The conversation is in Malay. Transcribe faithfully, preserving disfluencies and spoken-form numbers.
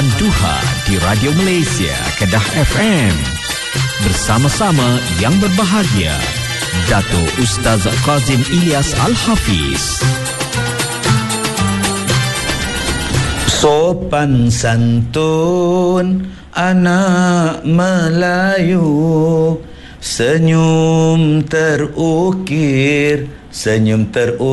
Salam Duha di Radio Malaysia Kedah F M. Bersama-sama yang berbahagia, Dato' Ustaz Kazim Ilyas Al-Hafiz. Sopan santun anak Melayu, senyum terukir, senyum terukir